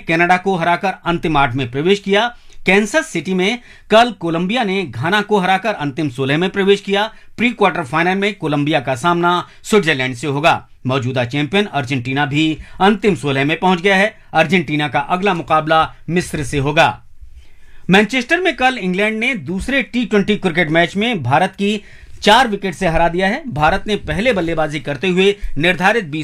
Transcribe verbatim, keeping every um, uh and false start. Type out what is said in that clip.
Canada को हराकर अंतिम आठ में प्रवेश किया। कैंसस सिटी में कल कोलंबिया ने घाना को हराकर अंतिम सोलह में प्रवेश किया। प्री क्वार्टर फाइनल में कोलंबिया का सामना स्विट्जरलैंड से होगा। मौजूदा चैंपियन अर्जेंटीना भी अंतिम सोलह में पहुंच गया है। अर्जेंटीना का अगला मुकाबला मिस्र से होगा। मैनचेस्टर में कल इंग्लैंड ने दूसरे टी ट्वेंटी क्रिकेट मैच में भारत की चार विकेट से हरा दिया है। भारत ने पहले बल्लेबाजी करते हुए निर्धारित बीस